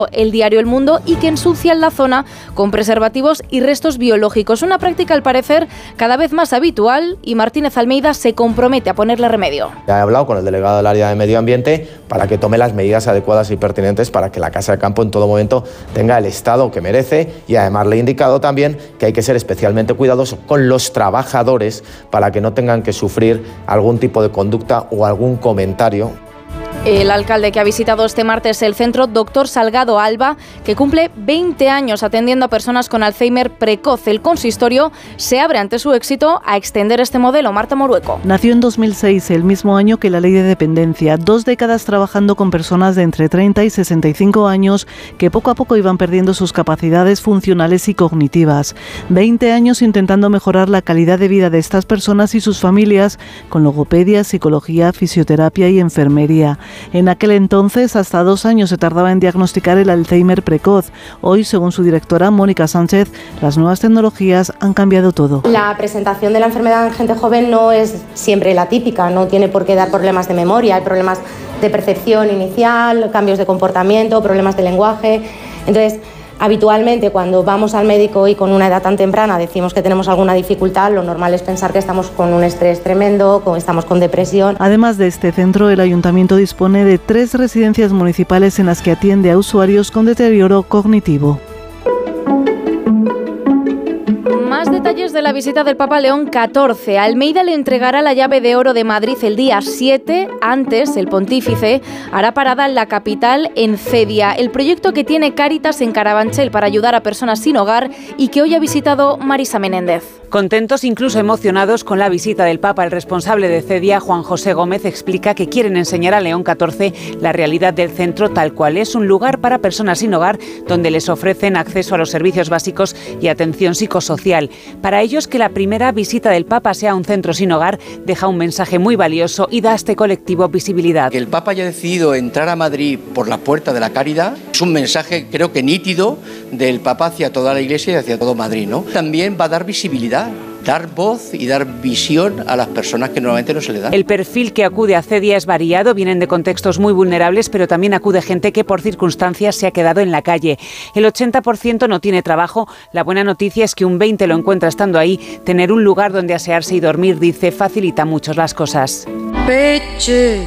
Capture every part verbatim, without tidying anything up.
el diario El Mundo y que ensucian la zona con preservativos y restos biológicos. Una práctica, al parecer, cada vez más habitual, y Martínez Almeida se compromete a ponerle remedio. Ya he hablado con el delegado del área de Medio Ambiente para que tome las medidas adecuadas y pertinentes para que la casa de campo en todo momento tenga el estado que merece, y además le he indicado también que hay que ser especialmente cuidadosos con los trabajadores para que no tengan que sufrir algún tipo de conducta o algún comentario. El alcalde que ha visitado este martes el centro, doctor Salgado Alba, que cumple veinte años atendiendo a personas con Alzheimer precoz. El consistorio se abre ante su éxito a extender este modelo. Marta Morueco. Nació en dos mil seis, el mismo año que la ley de dependencia. Dos décadas trabajando con personas de entre treinta y sesenta y cinco años que poco a poco iban perdiendo sus capacidades funcionales y cognitivas. veinte años intentando mejorar la calidad de vida de estas personas y sus familias con logopedia, psicología, fisioterapia y enfermería. En aquel entonces, hasta dos años se tardaba en diagnosticar el Alzheimer precoz. Hoy, según su directora, Mónica Sánchez, las nuevas tecnologías han cambiado todo. La presentación de la enfermedad en gente joven no es siempre la típica, no tiene por qué dar problemas de memoria, hay problemas de percepción inicial, cambios de comportamiento, problemas de lenguaje. Entonces, habitualmente, cuando vamos al médico y con una edad tan temprana decimos que tenemos alguna dificultad, lo normal es pensar que estamos con un estrés tremendo, que estamos con depresión. Además de este centro, el ayuntamiento dispone de tres residencias municipales en las que atiende a usuarios con deterioro cognitivo. Más detalles de la visita del Papa León catorce. Almeida le entregará la llave de oro de Madrid el día siete. Antes, el pontífice hará parada en la capital, en Cedia, el proyecto que tiene Cáritas en Carabanchel para ayudar a personas sin hogar y que hoy ha visitado Marisa Menéndez. Contentos, incluso emocionados con la visita del Papa, el responsable de Cedia, Juan José Gómez, explica que quieren enseñar a León catorce la realidad del centro tal cual es, un lugar para personas sin hogar donde les ofrecen acceso a los servicios básicos y atención psicosocial. Para ellos, que la primera visita del Papa sea a un centro sin hogar deja un mensaje muy valioso y da a este colectivo visibilidad. Que el Papa haya decidido entrar a Madrid por la puerta de la caridad es un mensaje, creo que nítido, del Papa hacia toda la Iglesia y hacia todo Madrid, ¿no? También va a dar visibilidad, dar voz y dar visión a las personas que normalmente no se le da. El perfil que acude a Cedia es variado, vienen de contextos muy vulnerables, pero también acude gente que por circunstancias se ha quedado en la calle. El ochenta por ciento no tiene trabajo. La buena noticia es que un veinte por ciento lo encuentra estando ahí. Tener un lugar donde asearse y dormir, dice, facilita mucho las cosas. Peche.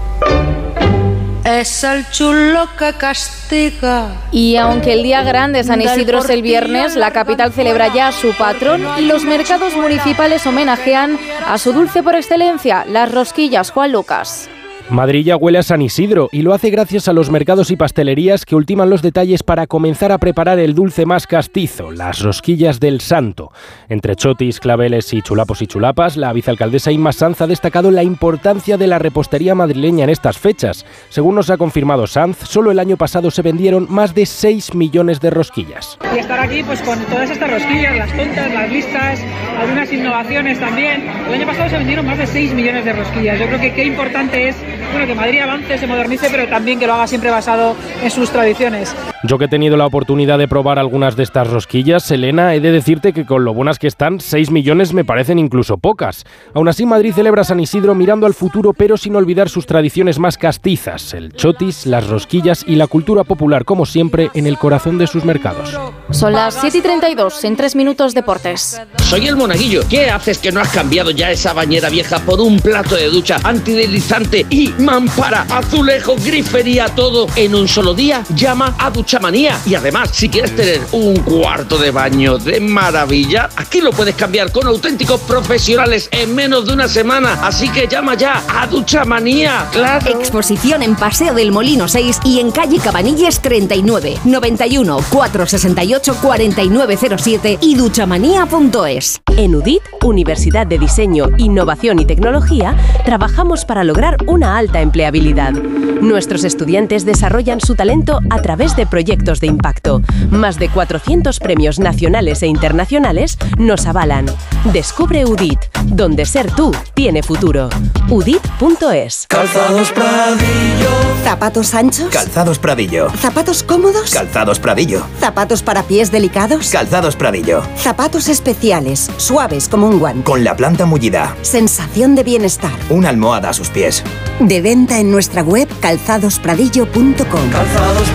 Es el chulo que castiga. Y aunque el día grande San Isidro es el viernes, la capital celebra ya a su patrón y los mercados municipales homenajean a su dulce por excelencia, las rosquillas. Juan Lucas. Madrid ya huele a San Isidro y lo hace gracias a los mercados y pastelerías que ultiman los detalles para comenzar a preparar el dulce más castizo, las rosquillas del Santo. Entre chotis, claveles y chulapos y chulapas, la vicealcaldesa Inma Sanz ha destacado la importancia de la repostería madrileña en estas fechas. Según nos ha confirmado Sanz, solo el año pasado se vendieron más de seis millones de rosquillas. Y estar aquí pues con todas estas rosquillas, las tontas, las listas, algunas innovaciones también. El año pasado se vendieron más de seis millones de rosquillas. Yo creo que qué importante es Bueno, que Madrid avance, se modernice, pero también que lo haga siempre basado en sus tradiciones. Yo que he tenido la oportunidad de probar algunas de estas rosquillas, Elena, he de decirte que con lo buenas que están, seis millones me parecen incluso pocas. Aún así, Madrid celebra San Isidro mirando al futuro, pero sin olvidar sus tradiciones más castizas, el chotis, las rosquillas y la cultura popular, como siempre, en el corazón de sus mercados. Son las siete y treinta y dos, en tres minutos deportes. Soy el Monaguillo. ¿Qué haces que no has cambiado ya esa bañera vieja por un plato de ducha antideslizante y mampara, azulejo, grifería, todo en un solo día? Llama a Duchamanía. Y además, si quieres tener un cuarto de baño de maravilla, aquí lo puedes cambiar con auténticos profesionales en menos de una semana. Así que llama ya a Duchamanía. ¡Claro! Exposición en Paseo del Molino seis y en calle Cabanilles treinta y nueve, noventa y uno, cuatrocientos sesenta y ocho, cuarenta y nueve cero siete y duchamanía punto es. En U D I T, Universidad de Diseño, Innovación y Tecnología, trabajamos para lograr una alta empleabilidad. Nuestros estudiantes desarrollan su talento a través de proyectos de impacto. Más de cuatrocientos premios nacionales e internacionales nos avalan. Descubre U D I T, donde ser tú tiene futuro. U D I T punto es. Calzados Pradillo. ¿Zapatos anchos? Calzados Pradillo. ¿Zapatos cómodos? Calzados Pradillo. ¿Zapatos para pies delicados? Calzados Pradillo. Zapatos especiales, suaves como un guante. Con la planta mullida. Sensación de bienestar. Una almohada a sus pies. De venta en nuestra web calzados pradillo punto com. Calzados